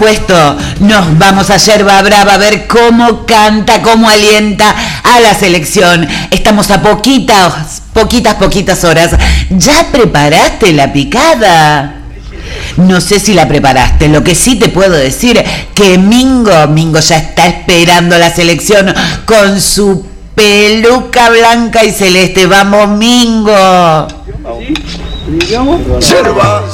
Puesto, nos vamos a Yerba Brava a ver cómo canta, cómo alienta a la selección. Estamos a poquitas horas. ¿Ya preparaste la picada? No sé si la preparaste. Lo que sí te puedo decir que Mingo ya está esperando la selección con su peluca blanca y celeste. ¡Vamos, Mingo! Yerba